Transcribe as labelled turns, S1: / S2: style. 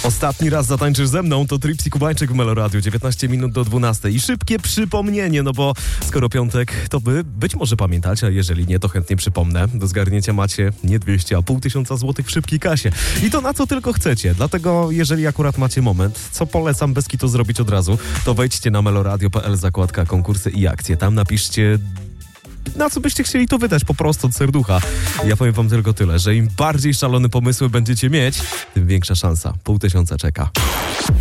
S1: Ostatni raz zatańczysz ze mną, to Tripsy Kubańczyk w Meloradiu, 19 minut do 12. I szybkie przypomnienie, no bo skoro piątek, to wy być może pamiętacie, a jeżeli nie, to chętnie przypomnę. Do zgarnięcia macie nie 200, a 500 złotych w szybkiej kasie. I to na co tylko chcecie. Dlatego, jeżeli akurat macie moment, co polecam bez kitu zrobić od razu, to wejdźcie na meloradio.pl, zakładka konkursy i akcje. Tam napiszcie, na co byście chcieli to wydać, po prostu od serducha. Ja powiem wam tylko tyle, że im bardziej szalone pomysły będziecie mieć, tym większa szansa. 500 czeka.